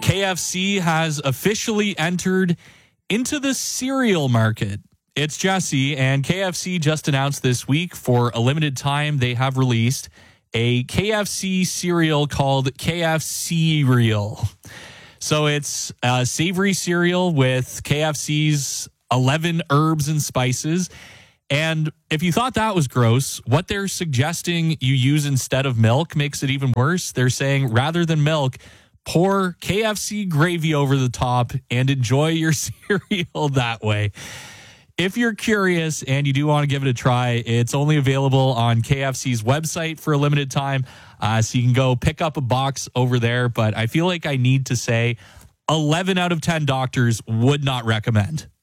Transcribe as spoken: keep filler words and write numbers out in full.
K F C has officially entered into the cereal market. It's Jesse, and K F C just announced this week for a limited time they have released a K F C cereal called K F C-Real. So it's a savory cereal with K F C's eleven herbs and spices. And if you thought that was gross, what they're suggesting you use instead of milk makes it even worse. They're saying rather than milk, pour K F C gravy over the top and enjoy your cereal that way. If you're curious and you do want to give it a try, it's only available on K F C's website for a limited time. Uh, so you can go pick up a box over there. But I feel like I need to say eleven out of ten doctors would not recommend.